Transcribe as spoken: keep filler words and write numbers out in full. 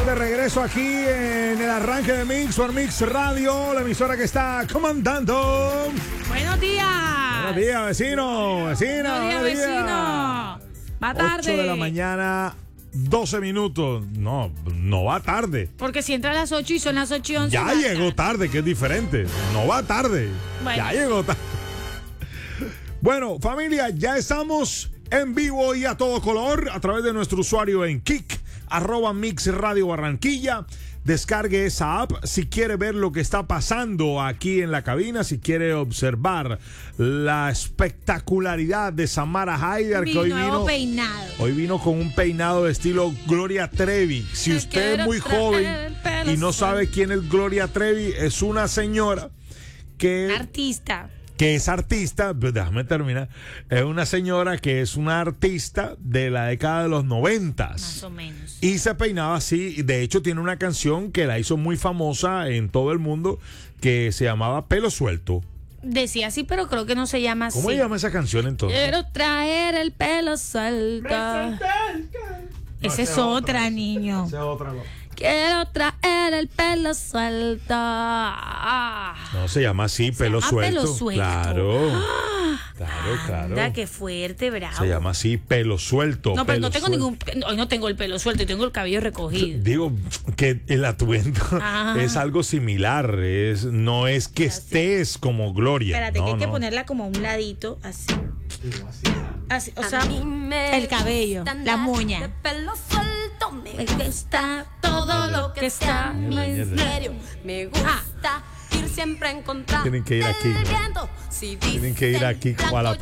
de regreso aquí en el arranque de Mix por Mix Radio, la emisora que está comandando. Buenos días. Buenos días, vecino, vecina. Buenos días, vecino. Va tarde. ocho de la mañana, doce minutos. No, no va tarde. Porque si entra a las ocho y son las ocho y once. Ya llegó tarde, que es diferente. No va tarde. Bueno. Ya llegó tarde. Bueno, familia, ya estamos en vivo y a todo color a través de nuestro usuario en Kik, arroba Mix Radio Barranquilla. Descargue esa app si quiere ver lo que está pasando aquí en la cabina, si quiere observar la espectacularidad de Samara Haidar, que hoy vino, peinado. hoy vino con un peinado de estilo Gloria Trevi. Si usted es muy joven y no sabe quién es Gloria Trevi, es una señora que... Artista. que es artista, pues déjame terminar, es una señora que es una artista de la década de los noventas. Más o menos. Y se peinaba así, de hecho tiene una canción que la hizo muy famosa en todo el mundo, que se llamaba Pelo Suelto. Decía así, pero creo que no se llama así. ¿Cómo se llama esa canción entonces? Quiero traer el pelo suelto. Esa es otra, niño. Esa es otra. No. Quiero traer el pelo suelto. Ah. No, se llama así, Se Pelo llama Suelto. Pelo Suelto. Claro. Ah. Claro, claro. Anda, qué fuerte, bravo. Se llama así, Pelo Suelto. No, pero pelo no tengo suelto. ningún. Hoy no tengo el pelo suelto, tengo el cabello recogido. Digo que el atuendo Ah. es algo similar, es, no es que estés como Gloria. Espérate, no, que hay que no. ponerla como a un ladito, así. Así, o A sea, mí me el cabello, gusta la andar moña. de pelo suelto, me Me gusta gusta todo lo que está en Mierda, mi mierda. misterio, me gusta ir siempre en contra Tienen que ir del aquí. viento. Si Tienen que ir dicen aquí a la blanco,